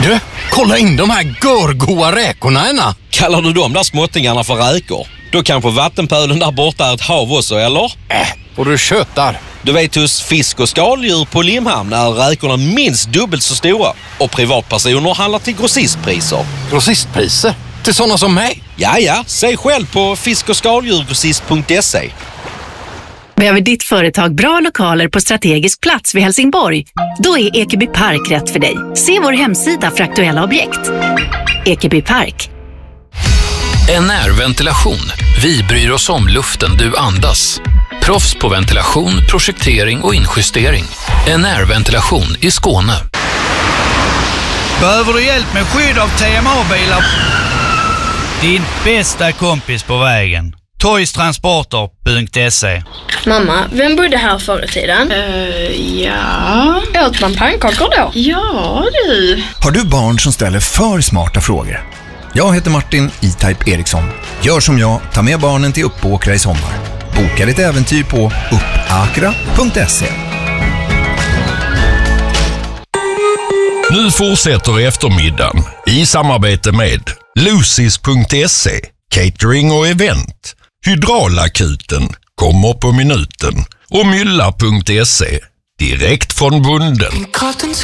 Du, kolla in de här görgoa räkorna ena. Kallar du de där småttingarna för räkor? Då kanske vattenpölen där borta är ett hav också, eller? Och du tjötar. Du vet, hos fisk- och skaldjur på Limhamn är räkorna minst dubbelt så stora. Och privatpersoner handlar till grossistpriser. Grossistpriser? Till sådana som mig? Ja, säg själv på fisk- och skaldjurgrossist.se. Behöver ditt företag bra lokaler på strategisk plats vid Helsingborg? Då är Ekeby Park rätt för dig. Se vår hemsida för aktuella objekt. Ekeby Park. NR-ventilation. Vi bryr oss om luften du andas. Proffs på ventilation, projektering och injustering. NR-ventilation i Skåne. Behöver du hjälp med skydd av TMA-bilar? Din bästa kompis på vägen. Toystransporter.se. Mamma, vem bodde här förr i tiden? Ja. Åt man pannkakor då? Ja, du. Har du barn som ställer för smarta frågor? Jag heter Martin E-Type Eriksson. Gör som jag, ta med barnen till Uppåkra i sommar. Boka ditt äventyr på uppakra.se. Nu fortsätter eftermiddagen i samarbete med Lucis.se, catering och event. Hydraulakuten kommer på minuten och Mylla.se, direkt från bunden.